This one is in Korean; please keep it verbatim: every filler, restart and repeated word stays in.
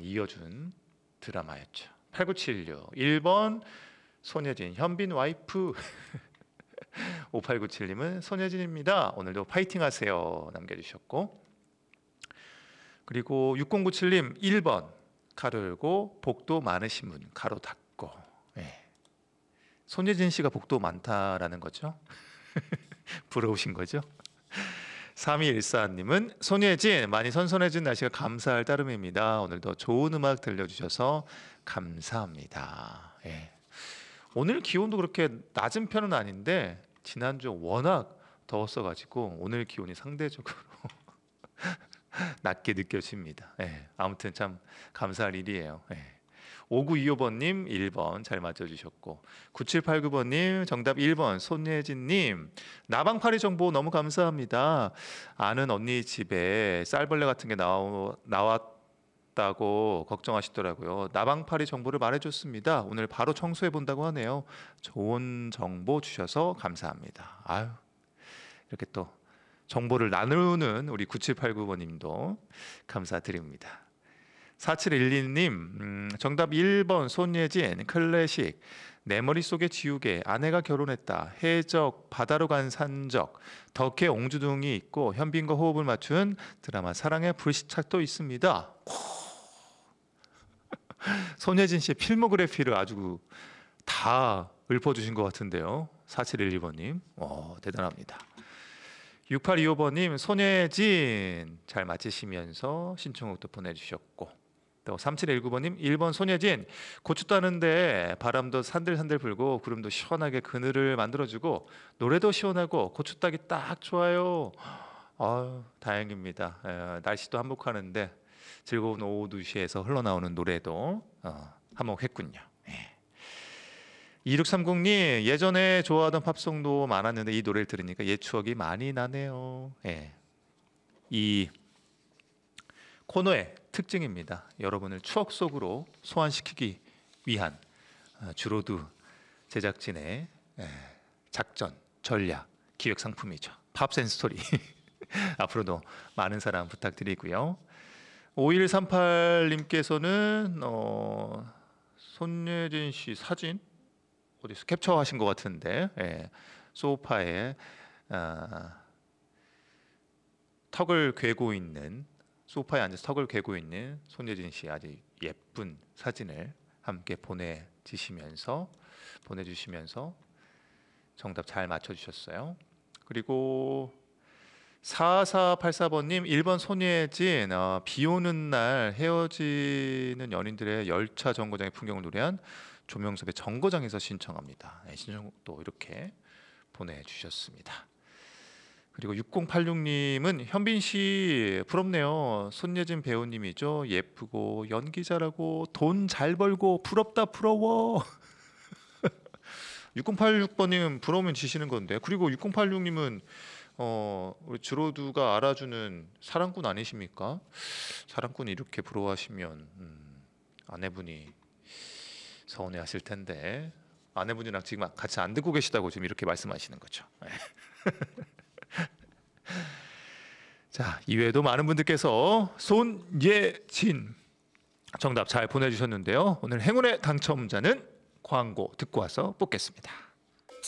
이어준 드라마였죠. 팔구칠육 일 번 손예진 현빈 와이프. 오팔구칠님은 손예진입니다. 오늘도 파이팅 하세요 남겨주셨고, 그리고 육공구칠님 일 번 가로 열고 복도 많으신 분 가로 닫고. 네. 손예진 씨가 복도 많다라는 거죠. 부러우신 거죠. 삼이일사님은 손예진 많이 선선해진 날씨가 감사할 따름입니다. 오늘도 좋은 음악 들려주셔서 감사합니다. 예. 오늘 기온도 그렇게 낮은 편은 아닌데 지난주 워낙 더웠어가지고 오늘 기온이 상대적으로 낮게 느껴집니다. 예. 아무튼 참 감사할 일이에요. 예. 오구이오번님 일 번 잘 맞춰주셨고, 구칠팔구번님 정답 일 번 손예진님 나방파리 정보 너무 감사합니다. 아는 언니 집에 쌀벌레 같은 게 나오, 나왔다고 걱정하시더라고요. 나방파리 정보를 말해줬습니다. 오늘 바로 청소해 본다고 하네요. 좋은 정보 주셔서 감사합니다. 아유, 이렇게 또 정보를 나누는 우리 구칠팔구번님도 감사드립니다. 사칠일이님 음, 정답 일 번 손예진 클래식. 내 머릿속에 지우개 아내가 결혼했다. 해적 바다로 간 산적 덕혜 옹주둥이 있고 현빈과 호흡을 맞춘 드라마 사랑의 불시착도 있습니다. 손예진 씨의 필모그래피를 아주 다 읊어주신 것 같은데요. 사칠일이번님 오, 대단합니다. 육팔이오번님 손예진 잘 맞히시면서 신청곡도 보내주셨고, 또 삼칠일구번님 일 번 손예진 고추 따는데 바람도 산들산들 불고 구름도 시원하게 그늘을 만들어주고 노래도 시원하고 고추 따기 딱 좋아요. 아유, 다행입니다. 에, 날씨도 한몫하는데 즐거운 오후 두 시에서 흘러나오는 노래도 어, 한몫했군요. 예. 이육삼공님 예전에 좋아하던 팝송도 많았는데 이 노래를 들으니까 옛 추억이 많이 나네요. 예. 이 코너의 특징입니다. 여러분을 추억 속으로 소환시키기 위한 주로드 제작진의 작전, 전략, 기획 상품이죠. 팝센스토리. 앞으로도 많은 사랑 부탁드리고요. 오일삼팔님께서는 어, 손예진 씨 사진 어디서 캡처하신 것 같은데, 예, 소파에 어, 턱을 괴고 있는 소파에 앉아서 턱을 괴고 있는 손예진 씨 아주 예쁜 사진을 함께 보내주시면서 보내주시면서 정답 잘 맞춰주셨어요. 그리고 사사팔사번님 일 번 손예진 어, 비 오는 날 헤어지는 연인들의 열차 정거장의 풍경을 노래한 조명섭의 정거장에서 신청합니다. 네, 신청도 이렇게 보내주셨습니다. 그리고 육공팔육님은 현빈 씨 부럽네요. 손예진 배우님이죠. 예쁘고 연기 잘하고 돈 잘 벌고 부럽다 부러워. 육공팔육번님 부러우면 지시는 건데, 그리고 육공팔육님은 어, 우리 주로두가 알아주는 사랑꾼 아니십니까? 사랑꾼 이렇게 부러워하시면 음, 아내분이 서운해하실 텐데, 아내분이랑 지금 같이 안 듣고 계시다고 지금 이렇게 말씀하시는 거죠. 자, 이외에도 많은 분들께서 손예진 정답 잘 보내주셨는데요. 오늘 행운의 당첨자는 광고 듣고 와서 뽑겠습니다.